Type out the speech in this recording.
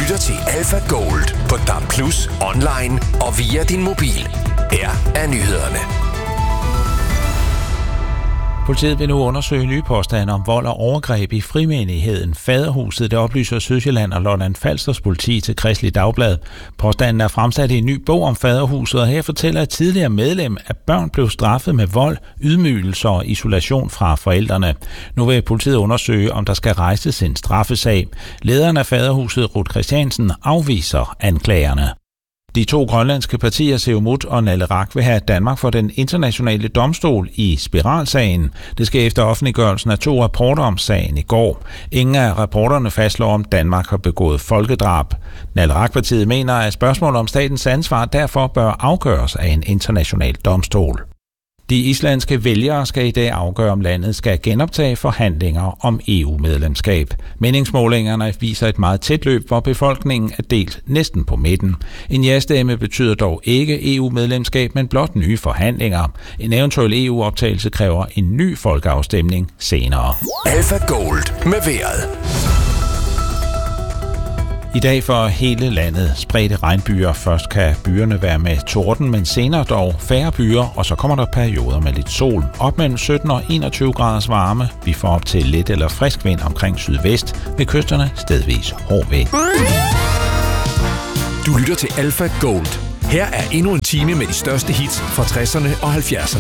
lytter til Alpha Gold på DAB+, online og via din mobil. Her er nyhederne. Politiet vil nu undersøge nye påstande om vold og overgreb i frimenigheden Faderhuset. Det oplyser Sydsjælland og Lolland-Falsters politi til Kristeligt Dagblad. Påstanden er fremsat i en ny bog om Faderhuset, og her fortæller et tidligere medlem, at børn blev straffet med vold, ydmygelser og isolation fra forældrene. Nu vil politiet undersøge, om der skal rejses en straffesag. Lederen af Faderhuset, Ruth Christiansen, afviser anklagerne. De to grønlandske partier, Siumut og Naleraq, vil have Danmark for den internationale domstol i spiralsagen. Det sker efter offentliggørelsen af 2 rapporter om sagen i går. Ingen af rapporterne fastslår, om Danmark har begået folkedrab. Naleraq-partiet mener, at spørgsmålet om statens ansvar derfor bør afgøres af en international domstol. De islandske vælgere skal i dag afgøre, om landet skal genoptage forhandlinger om EU-medlemskab. Meningsmålingerne viser et meget tæt løb, hvor befolkningen er delt næsten på midten. En ja-stemme betyder dog ikke EU-medlemskab, men blot nye forhandlinger. En eventuel EU-optagelse kræver en ny folkeafstemning senere. Alpha Gold med vejret. I dag for hele landet spredte regnbyger. Først kan byerne være med torden, men senere dog færre byer, og så kommer der perioder med lidt sol. Op mellem 17 og 21 graders varme. Vi får op til lidt eller frisk vind omkring sydvest. Ved kysterne stedvis hård vind. Du lytter til Alpha Gold. Her er endnu en time med de største hits fra 60'erne og 70'erne.